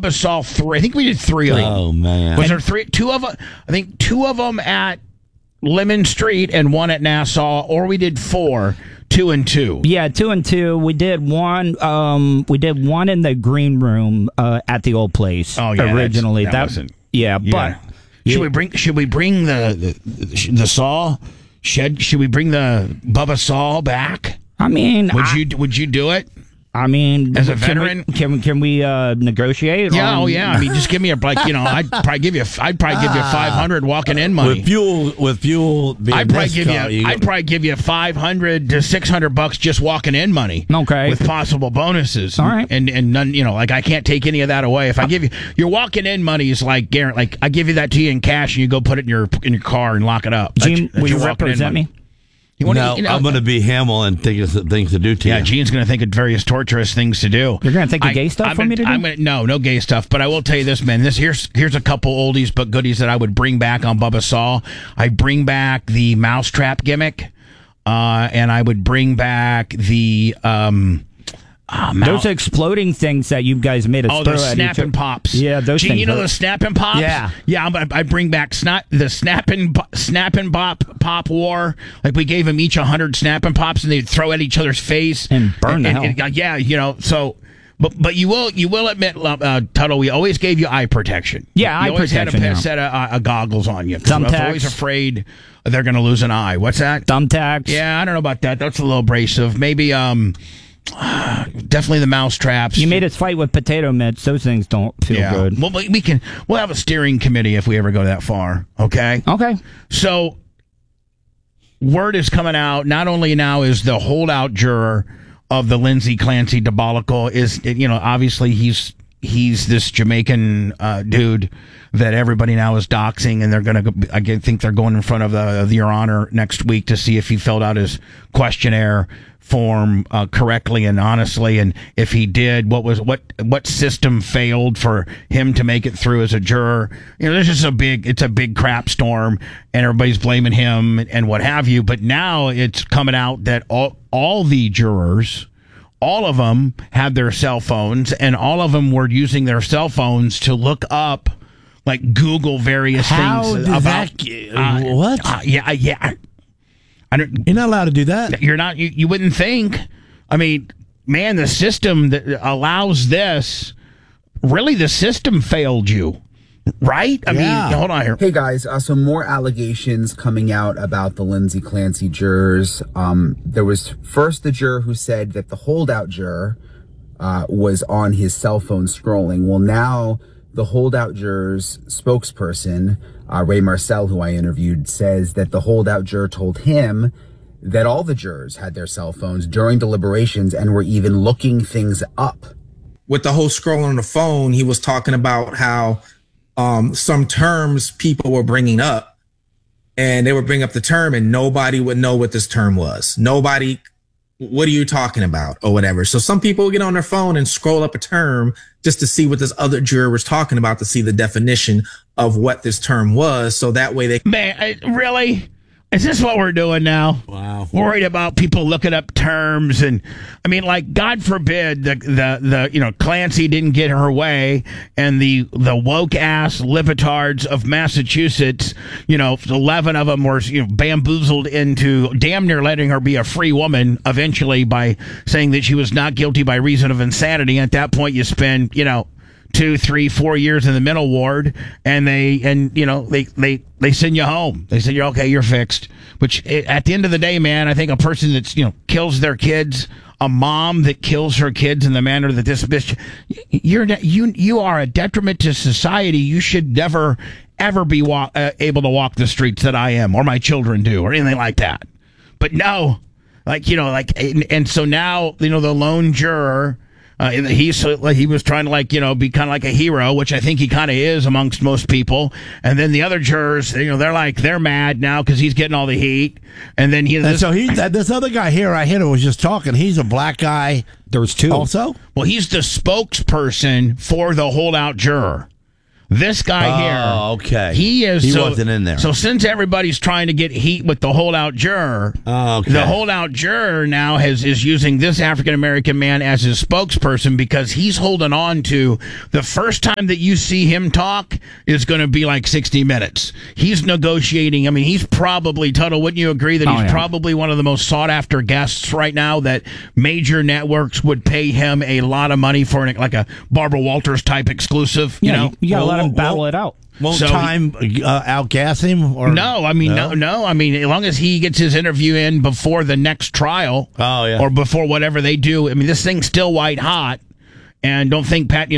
Bubba Saul 3. I think we did 3 of them. Oh, man. Was there 3? 2 of them? I think 2 of them at Lemon Street and 1 at Nassau, or we did 4. 2 and 2. Yeah, 2 and 2. We did one. We did one in the green room at the old place. Oh yeah, originally that wasn't. Yeah, Yeah. but Should we bring the Saul? Should we bring the Bubba Saul back? I mean, Would you do it? I mean, as a veteran, can we negotiate? Yeah, I mean, just give me I'd probably give you 500 walking in money with fuel. I'd probably give you 500 to $600 just walking in money. Okay, with possible bonuses. All right, and none. Like I can't take any of that away. If I give you your walking in money is like guaranteed. Like I give you that to you in cash, and you go put it in your car and lock it up. Gene, will you represent me? I'm going to be Hamill and think of things to do to you. Yeah, Gene's going to think of various torturous things to do. You're going to think of gay stuff for me to do? No gay stuff. But I will tell you this, man. Here's a couple oldies but goodies that I would bring back on Bubba Saul. I bring back the mousetrap gimmick, and I would bring back the those exploding things that you guys made us throw the at snap and pops. Yeah, those Gene, things. You know the snap and pops? Yeah. I bring back the snap and pop war. Like we gave them each 100 snap and pops, and they'd throw at each other's face and burn the hell. Yeah, so. But you will admit, Tuttle, we always gave you eye protection. Yeah, eye always protection. Had a set of goggles on you. Thumbtacks. I was always afraid they're going to lose an eye. What's that? Thumbtacks. Yeah, I don't know about that. That's a little abrasive. Maybe definitely the mouse traps. You made us fight with potato mitts. Those things don't feel good. Well, we'll have a steering committee if we ever go that far. Okay. So word is coming out. Not only now is the holdout juror of the Lindsay Clancy debacle obviously he's this Jamaican dude that everybody now is doxing, and they're going to. I think they're going in front of Your Honor next week to see if he filled out his questionnaire form correctly and honestly, and if he did, what system failed for him to make it through as a juror. There's just it's a big crap storm, and everybody's blaming him and what have you. But now it's coming out that all the jurors, all of them had their cell phones, and all of them were using their cell phones to look up, like Google various things about what? Yeah. You're not allowed to do that. You're not. You wouldn't think. I mean, man, the system that allows this, really, the system failed you, right? I mean, hold on here. Hey guys, so more allegations coming out about the Lindsay Clancy jurors. There was first the juror who said that the holdout juror was on his cell phone scrolling. Well, now the holdout juror's spokesperson, Ray Marcel, who I interviewed, says that the holdout juror told him that all the jurors had their cell phones during deliberations and were even looking things up. With the whole scroll on the phone, he was talking about how some terms people were bringing up, and they would bring up the term and nobody would know what this term was. Nobody, what are you talking about or whatever. So some people would get on their phone and scroll up a term just to see what this other juror was talking about, to see the definition of what this term was. So that way they... Man, really? Is this what we're doing now? Wow. Worried about people looking up terms, and I mean, like, God forbid the Clancy didn't get her way, and the woke ass lipitards of Massachusetts, 11 of them were bamboozled into damn near letting her be a free woman eventually by saying that she was not guilty by reason of insanity. And at that point, you spend 2, 3, 4 years in the mental ward, and they send you home. They say you're fixed. Which at the end of the day, man, I think a person that's kills their kids, a mom that kills her kids in the manner that this bitch, you are a detriment to society. You should never ever be able to walk the streets that I am, or my children do, or anything like that. But no, and so now the lone juror. He was trying to be kind of like a hero, which I think he kind of is amongst most people. And then the other jurors, they're mad now because he's getting all the heat. And then this other guy here, I hear, was just talking. He's a black guy. There's two also. Well, he's the spokesperson for the holdout juror. This guy here. Oh, okay. He wasn't in there. So since everybody's trying to get heat with the holdout juror, the holdout juror now is using this African American man as his spokesperson because he's holding on to the first time that you see him talk is going to be like 60 minutes. He's negotiating. I mean, he's probably, Tuttle, wouldn't you agree that he's probably one of the most sought after guests right now, that major networks would pay him a lot of money for like a Barbara Walters type exclusive, you know? You gotta let him battle it out. Won't time outgas him? Or no. I mean, no. I mean, as long as he gets his interview in before the next trial, or before whatever they do. I mean, this thing's still white hot. And don't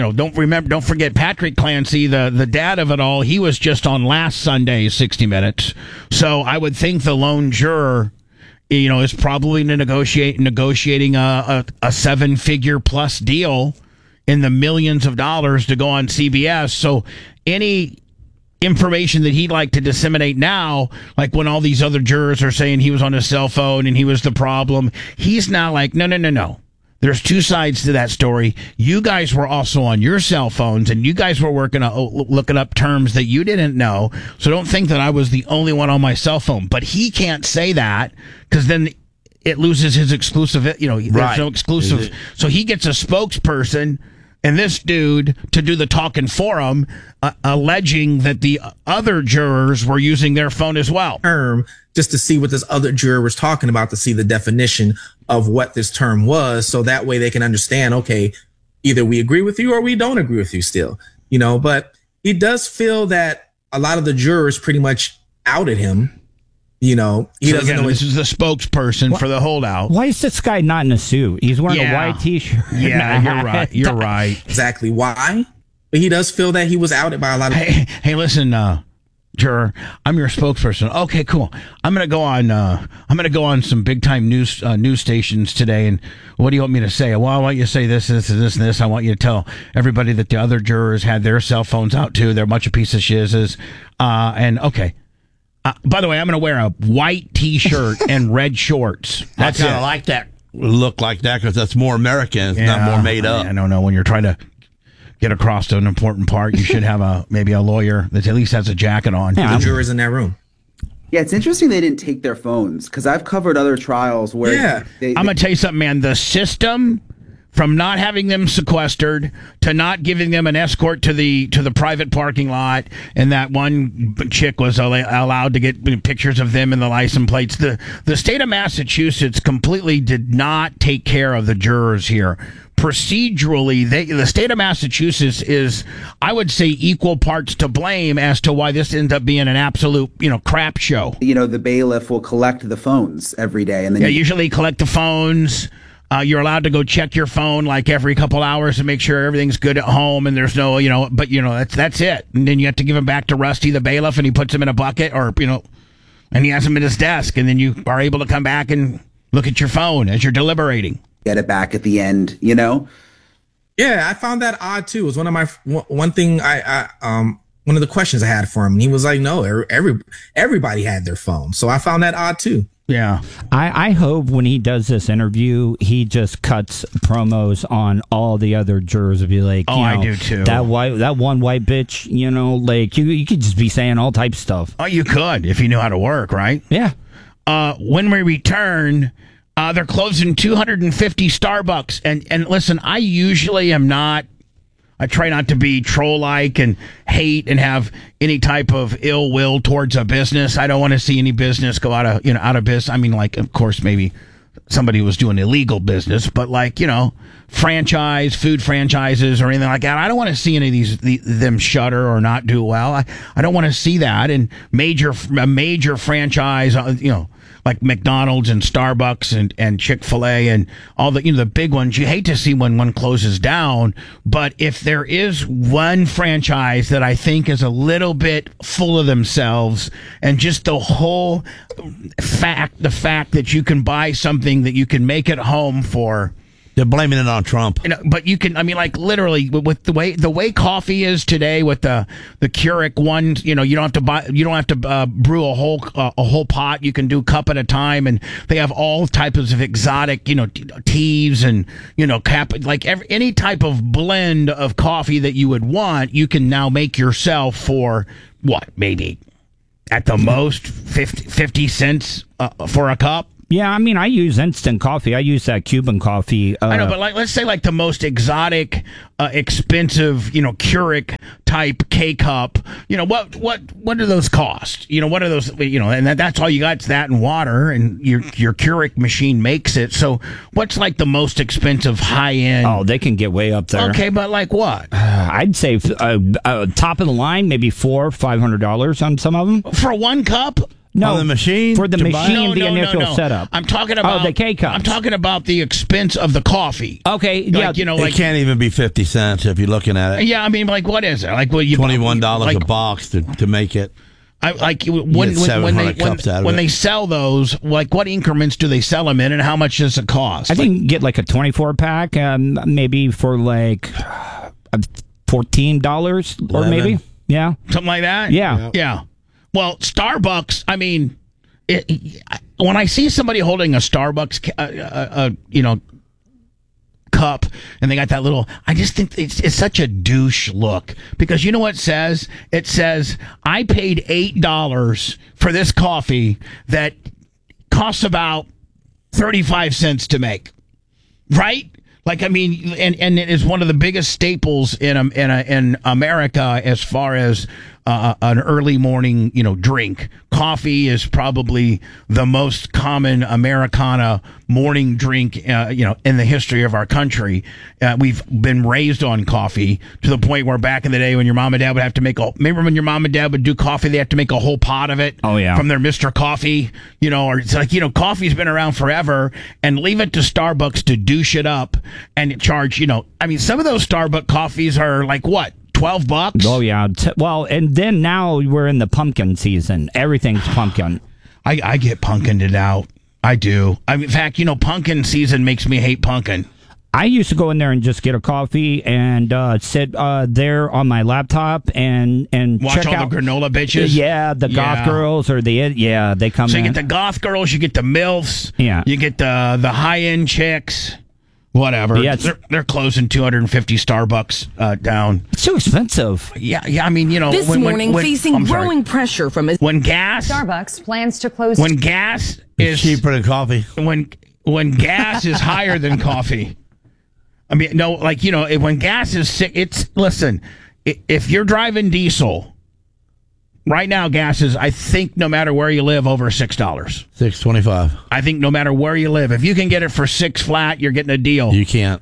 forget Patrick Clancy, the dad of it all. He was just on last Sunday's 60 Minutes. So I would think the lone juror, is probably negotiating a 7-figure plus deal in the millions of dollars to go on CBS. So any information that he'd like to disseminate now, like when all these other jurors are saying he was on his cell phone and he was the problem, he's now like, no. There's two sides to that story. You guys were also on your cell phones, and you guys were looking up terms that you didn't know. So don't think that I was the only one on my cell phone. But he can't say that because then it loses his exclusive. There's no exclusive. So he gets a spokesperson and this dude to do the talking for him, alleging that the other jurors were using their phone as well. Just to see what this other juror was talking about, to see the definition of what this term was. So that way they can understand, okay, either we agree with you or we don't agree with you still, but he does feel that a lot of the jurors pretty much outed him. He doesn't know. This is the spokesperson for the holdout. Why is this guy not in a suit? He's wearing a white T-shirt. Yeah, you're right. Exactly. Why? But he does feel that he was outed by a lot of people. Hey, listen, juror, I'm your spokesperson. Okay, cool. I'm gonna go on some big time news stations today. And what do you want me to say? Well, I want you to say this, and this. I want you to tell everybody that the other jurors had their cell phones out too. They're a bunch of piece of shizzes. And okay. By the way, I'm going to wear a white T-shirt and red shorts. That's I like that look like that because that's more American. It's not more made up. I don't know. When you're trying to get across to an important part, you should have maybe a lawyer that at least has a jacket on. The jurors in that room. Yeah, it's interesting they didn't take their phones because I've covered other trials where I'm going to tell you something, man. The system, from not having them sequestered to not giving them an escort to the private parking lot, and that one chick was allowed to get pictures of them in the license plates. The state of Massachusetts completely did not take care of the jurors here. Procedurally, the state of Massachusetts is, I would say, equal parts to blame as to why this ends up being an absolute, crap show. The bailiff will collect the phones every day, and then usually collect the phones. You're allowed to go check your phone like every couple hours to make sure everything's good at home and there's no, that's it. And then you have to give them back to Rusty, the bailiff, and he puts them in a bucket and he has them in his desk. And then you are able to come back and look at your phone as you're deliberating. Get it back at the end, Yeah, I found that odd too. It was one of the questions I had for him. And he was like, no, everybody had their phone. So I found that odd too. Yeah. I hope when he does this interview, he just cuts promos on all the other jurors and be like, I do too. That one white bitch, you could just be saying all types of stuff. Oh, you could if you knew how to work, right? Yeah. When we return, they're closing 250 Starbucks. And listen, I usually am not. I try not to be troll-like and hate and have any type of ill will towards a business. I don't want to see any business go out of business. I mean, of course, maybe somebody was doing illegal business, but food franchises or anything like that. I don't want to see any of them shutter or not do well. I don't want to see that. And a major franchise, like McDonald's and Starbucks and Chick-fil-A and all the big ones. You hate to see when one closes down, but if there is one franchise that I think is a little bit full of themselves and just the whole fact that you can buy something that you can make at home for They're blaming it on Trump. But you can, I mean, like literally with the way coffee is today with the Keurig ones, you don't have to brew a whole pot. You can do cup at a time, and they have all types of exotic, teas and any type of blend of coffee that you would want. You can now make yourself for what, maybe at the most 50 cents for a cup. Yeah, I mean, I use instant coffee. I use that Cuban coffee. I know, but let's say the most exotic, expensive, Keurig type K-cup. What do those cost? What are those? And that's all you got. It's that and water, and your Keurig machine makes it. So what's the most expensive high end? Oh, they can get way up there. Okay, but what? I'd say top of the line, maybe $400-$500 on some of them for one cup. No, on the machine? For the machine, the initial setup. I'm talking about the K-cups. I'm talking about the expense of the coffee. Okay, yeah. It can't even be 50 cents if you're looking at it. Yeah, I mean, what is it? $21 a box to make it. When they sell those, what increments do they sell them in, and how much does it cost? I think you can get a 24-pack, maybe for $14 or maybe. Yeah. Something like that? Yeah. Yeah. Well, Starbucks, I mean, when I see somebody holding a Starbucks, cup, and they got that little, I just think it's such a douche look, because you know what it says? It says, I paid $8 for this coffee that costs about 35 cents to make, right? I mean, and it is one of the biggest staples in America as far as an early morning, drink. Coffee is probably the most common Americana morning drink, in the history of our country. We've been raised on coffee to the point where back in the day when your mom and dad would have to remember when your mom and dad would do coffee, they have to make a whole pot of it. Oh, yeah. From their Mr. Coffee, or it's coffee's been around forever, and leave it to Starbucks to douche it up and charge, I mean, some of those Starbucks coffees are what? $12? Oh, yeah. Well, and then now we're in the pumpkin season. Everything's pumpkin. I get punkined out. I do. In fact, pumpkin season makes me hate pumpkin. I used to go in there and just get a coffee and sit there on my laptop and watch check all out the granola bitches. Yeah, the goth girls or they come in. So you get the goth girls, you get the MILFs, you get the high end chicks. Whatever. Yeah, they're closing 250 Starbucks down. It's too expensive. Yeah. I mean, This morning, facing growing pressure from when gas. Starbucks plans to close. When gas is cheaper than coffee. When gas is higher than coffee. I mean, no, when gas is sick, listen. If you're driving diesel. Right now, gas is, I think, no matter where you live, over $6. $6.25. I think no matter where you live, if you can get it for $6 flat, you're getting a deal. You can't.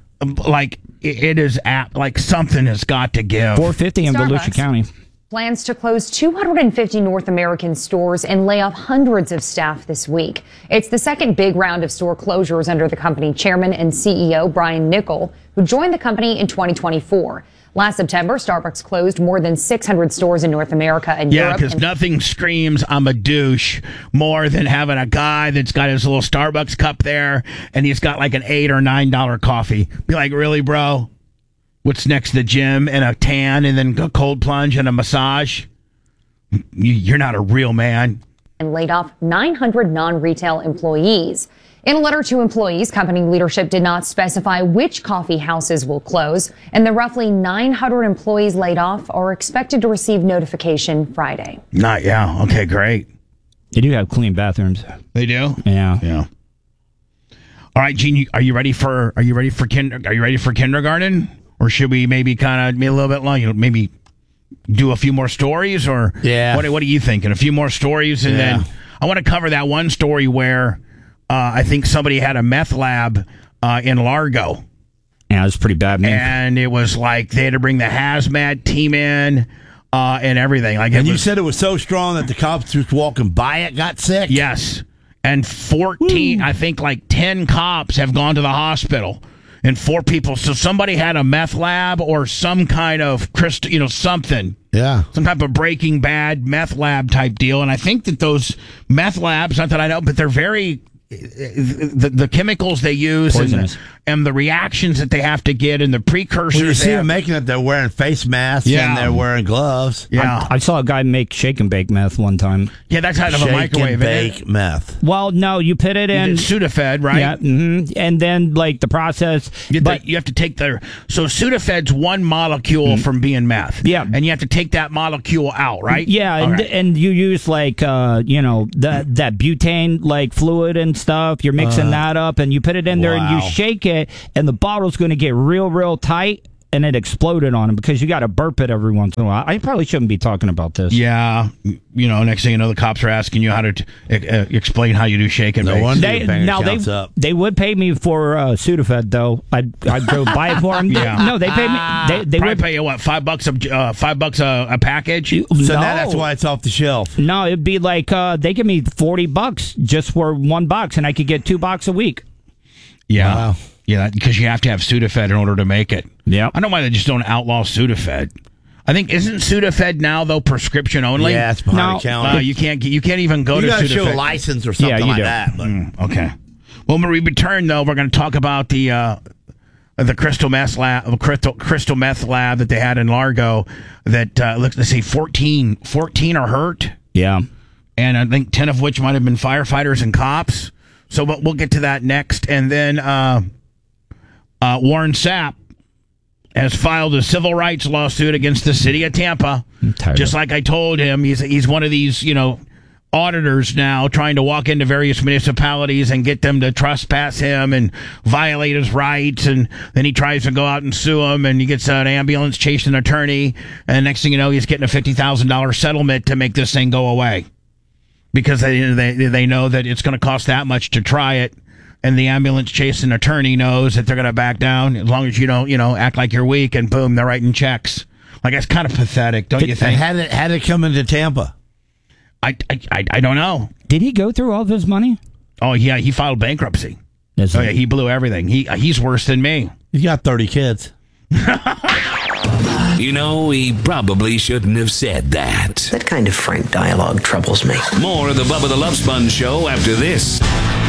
It is something has got to give. $4.50 in Volusia County. Plans to close 250 North American stores and lay off hundreds of staff this week. It's the second big round of store closures under the company chairman and CEO Brian Niccol, who joined the company in 2024. Last September, Starbucks closed more than 600 stores in North America and Europe. Yeah, because nothing screams I'm a douche more than having a guy that's got his little Starbucks cup there and he's got an $8 or $9 coffee. Be like, really, bro? What's next? The gym and a tan and then a cold plunge and a massage? You're not a real man. And laid off 900 non-retail employees. In a letter to employees, company leadership did not specify which coffee houses will close, and the roughly 900 employees laid off are expected to receive notification Friday. Okay, great. They do have clean bathrooms. They do? Yeah. All right, Gene, are you ready for kindergarten? Or should we maybe kind of a little bit long, maybe do a few more stories? Or what are you thinking? A few more stories, and then I want to cover that one story where I think somebody had a meth lab in Largo. Yeah, it was pretty bad, man. And it was they had to bring the hazmat team in and everything. And you said it was so strong that the cops just walking by it got sick? Yes. And 14, I think 10 cops have gone to the hospital. And 4 people. So somebody had a meth lab or some kind of something. Yeah. Some type of Breaking Bad meth lab type deal. And I think that those meth labs, not that I know, but they're very... The chemicals they use and the reactions that they have to get and the precursors. Well, you see them making it, they're wearing face masks and they're wearing gloves. Yeah. I saw a guy make shake and bake meth one time. Yeah, that's out of a microwave. Shake and bake meth. Well, no, you put it in Sudafed, right? Yeah, and then like the process. You have to take so Sudafed's one molecule from being meth. Yeah, and you have to take that molecule out, right? Yeah, and you use like that butane like fluid and stuff. You're mixing that up, and you put it in there, and you shake it, and the bottle's going to get real tight. And it exploded on him because you got to burp it every once in a while. I probably shouldn't be talking about this. Yeah, next thing you know, the cops are asking you how to explain how you do shake and bake. No wonder they would pay me for Sudafed though. I'd go buy it for them. Yeah. No, they pay me. They would pay you what, $5 a package. So now that's why it's off the shelf. No, it'd be like they give me $40 just for $1, and I could get $2 a week. Yeah. Wow. Yeah, because you have to have Sudafed in order to make it. Yeah. I don't know why they just don't outlaw Sudafed. I think isn't Sudafed now though prescription only? Yeah, it's behind the counter. You can't even go to Sudafed. You got to show a license or something like that. But. Okay. Well, when we return though, we're going to talk about the crystal meth lab that they had in Largo. That let's see, 14 are hurt. Yeah. And I think 10 of which might have been firefighters and cops. So we'll get to that next, and then. Warren Sapp has filed a civil rights lawsuit against the city of Tampa. Just like I told him, he's one of these, auditors now trying to walk into various municipalities and get them to trespass him and violate his rights. And then he tries to go out and sue him, and he gets an ambulance chasing an attorney. And next thing you know, he's getting a $50,000 settlement to make this thing go away because they know that it's going to cost that much to try it. And the ambulance chasing attorney knows that they're going to back down as long as you don't, act like you're weak, and boom, they're writing checks. Like, that's kind of pathetic, don't you think? How did it come into Tampa? I don't know. Did he go through all of his money? Oh yeah, he filed bankruptcy. Yeah, he blew everything. He's worse than me. He's got 30 kids. He probably shouldn't have said that. That kind of frank dialogue troubles me. More of the Bubba the Love Sponge Show after this.